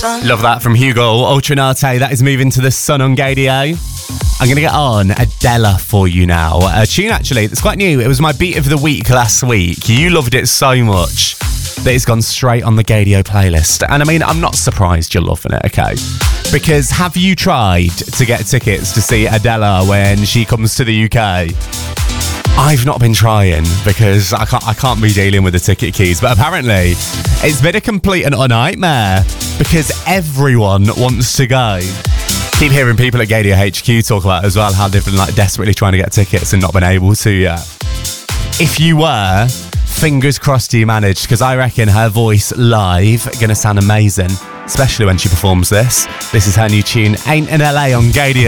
Love that from Hugo Ultranate. That is Moving to the Sun on Gadio. I'm going to get on Adela for you now. A tune, actually, that's quite new. It was my beat of the week last week. You loved it so much that it's gone straight on the Gadio playlist. And I mean, I'm not surprised you're loving it, okay? Because have you tried to get tickets to see Adela when she comes to the UK? I've not been trying because I can't be dealing with the ticket keys. But apparently, it's been a complete and utter nightmare because everyone wants to go. Keep hearing people at Gadio HQ talk about as well how they've been like desperately trying to get tickets and not been able to yet. If you were, fingers crossed you managed, because I reckon her voice live going to sound amazing, especially when she performs this. This is her new tune, Ain't in LA on Gadio.